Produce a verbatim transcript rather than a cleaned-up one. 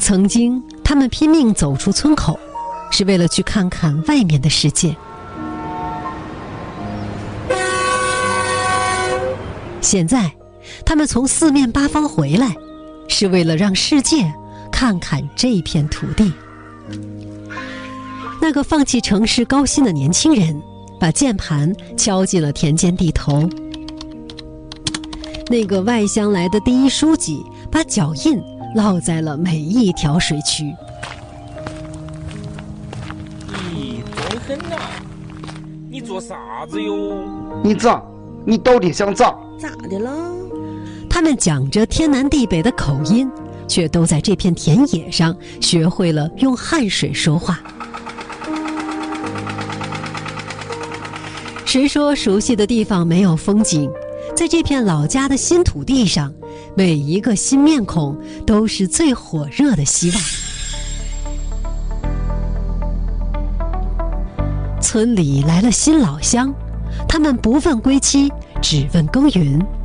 曾经，他们拼命走出村口，是为了去看看外面的世界。现在，他们从四面八方回来，是为了让世界看看这片土地。那个放弃城市高薪的年轻人，把键盘敲进了田间地头。那个外乡来的第一书记，把脚印烙在了每一条水渠。 你装狠呐！你做啥子哟？ 你咋？你到底想咋？ 咋的了？ 他们讲着天南地北的口音，却都在这片田野上学会了用汗水说话。谁说熟悉的地方没有风景？在这片老家的新土地上，每一个新面孔都是最火热的希望。村里来了新老乡，他们不问归期，只问耕耘。